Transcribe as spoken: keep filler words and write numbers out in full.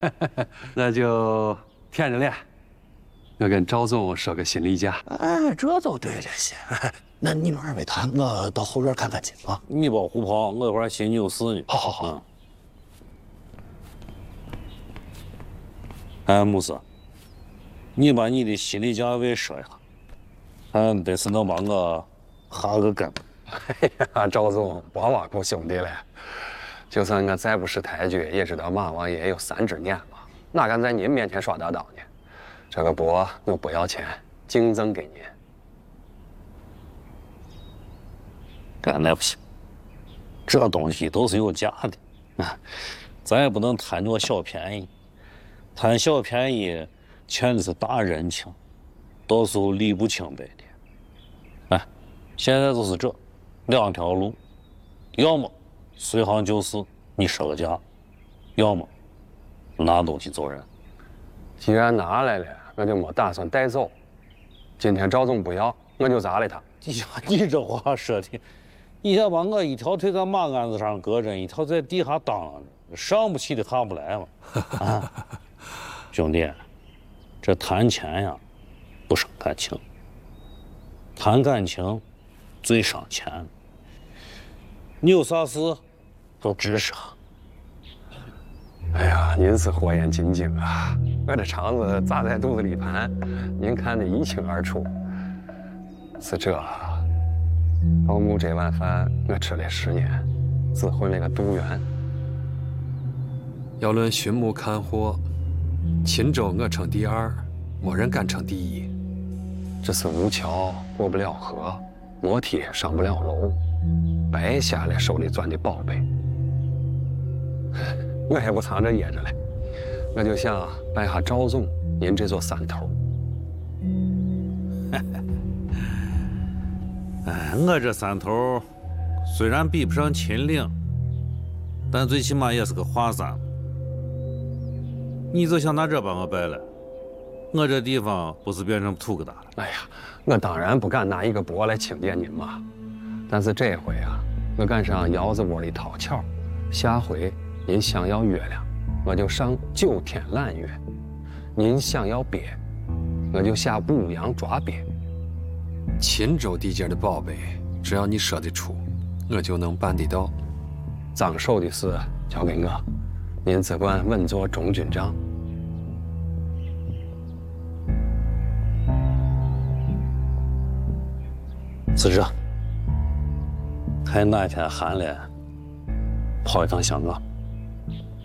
那就天着练。我跟赵总说个心里话。 哎，这就对了些。那你们二位谈，我到后院看看去啊。 你别胡跑，我一会儿寻牛屎呢。 好好好。 嗯。哎，牧师，你把你的心理价位说一下，俺得是能把我哈个根。 哎呀，赵总，别挖苦兄弟了。就算我再不识抬举，也知道马王爷有三只眼嘛，哪敢在您面前耍大刀呢？这个钵我不要钱，敬赠给您。 干那不行，这东西都是有价的啊，咱也不能贪着小便宜，贪小便宜欠的是大人情，到时候理不清白的。哎，现在就是这两条路，要么随行就市，你赊个价，要么拿东西走人。 既然拿来了，我就没打算带走。今天赵总不要，我就砸了他。 哎呀，你这话说的，你想把我一条腿在马鞍子上搁着，一条在地下当着，上不去的下不来嘛。啊，兄弟，这谈钱呀，不伤感情；谈感情，最伤钱。你有啥事，都支持。 哎呀，您是火眼金睛啊！我这肠子扎在肚子里盘，您看得一清二楚。是这，保姆这碗饭我吃了十年，只混了个肚圆。 要论寻母看货，秦州我称第二，没人敢称第一。 这是无桥过不了河，摩梯上不了楼，白瞎了手里攥的宝贝。我也不藏着掖着了，我就想拜下赵总您这座山头。 哎，我这山头虽然比不上秦岭，但最起码也是个华山。你就想拿这把我拜了，我这地方不是变成土疙瘩了？ 哎呀，我当然不敢拿一个钵来轻点您嘛，但是这回啊，我赶上窑子窝里掏巧，下回您想要月亮，我就上九天揽月；您想要鳖，我就下五洋抓鳖。 秦州地界的宝贝，只要你说得出，我就能办得到。 脏手的事交给我，您只管稳坐中军帐。 是这，还哪天寒了，跑一趟香港。